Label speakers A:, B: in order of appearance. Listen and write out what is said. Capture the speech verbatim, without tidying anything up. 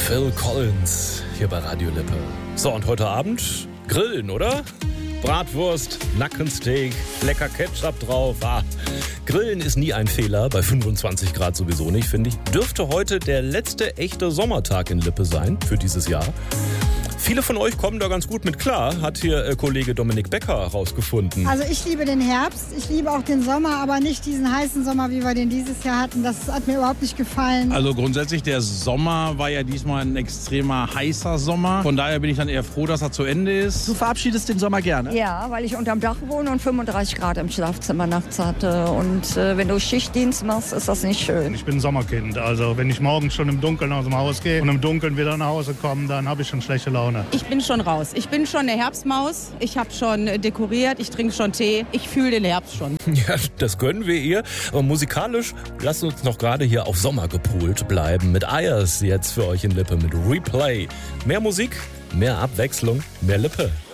A: Phil Collins hier bei Radio Lippe. So, und heute Abend grillen, oder? Bratwurst, Nackensteak, lecker Ketchup drauf. Ah, Grillen ist nie ein Fehler, bei fünfundzwanzig Grad sowieso nicht, finde ich. Dürfte heute der letzte echte Sommertag in Lippe sein für dieses Jahr. Viele von euch kommen da ganz gut mit klar, hat hier äh, Kollege Dominik Becker rausgefunden.
B: Also ich liebe den Herbst, ich liebe auch den Sommer, aber nicht diesen heißen Sommer, wie wir den dieses Jahr hatten. Das hat mir überhaupt nicht gefallen.
C: Also grundsätzlich, der Sommer war ja diesmal ein extremer heißer Sommer. Von daher bin ich dann eher froh, dass er zu Ende ist.
D: Du verabschiedest den Sommer gerne?
E: Ja, weil ich unterm Dach wohne und fünfunddreißig Grad im Schlafzimmer nachts hatte. Und äh, wenn du Schichtdienst machst, ist das nicht schön.
F: Ich bin ein Sommerkind. Also wenn ich morgens schon im Dunkeln aus dem Haus gehe und im Dunkeln wieder nach Hause komme, dann habe ich schon schlechte Laune.
G: Ich bin schon raus. Ich bin schon eine Herbstmaus. Ich habe schon dekoriert. Ich trinke schon Tee. Ich fühle den Herbst schon.
A: Ja, das gönnen wir ihr. Aber musikalisch lasst uns noch gerade hier auf Sommer gepolt bleiben. Mit Ayers jetzt für euch in Lippe mit Replay. Mehr Musik, mehr Abwechslung, mehr Lippe.